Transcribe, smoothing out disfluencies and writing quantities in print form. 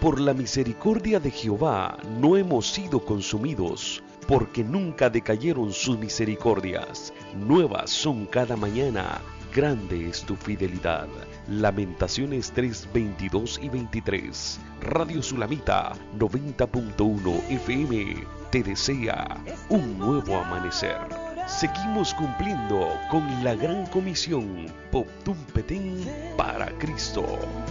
Por la misericordia de Jehová no hemos sido consumidos, porque nunca decayeron sus misericordias. Nuevas son cada mañana, grande es tu fidelidad. Lamentaciones 3, 22 y 23. Radio Sulamita 90.1 FM te desea un nuevo amanecer. Seguimos cumpliendo con la gran comisión Poptum Petén para Cristo.